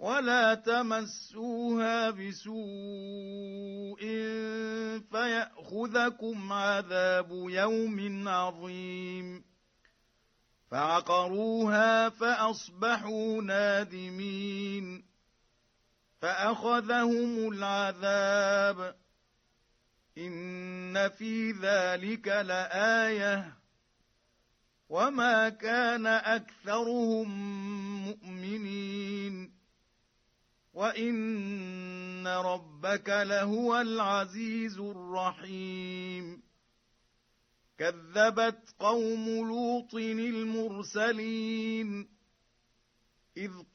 ولا تمسوها بسوء فيأخذكم عذاب يوم عظيم. فعقروها فأصبحوا نادمين. فأخذهم العذاب. إن في ذلك لآية وما كان أكثرهم مؤمنين وإن ربك لهو العزيز الرحيم. كذبت قوم لوط المرسلين إذ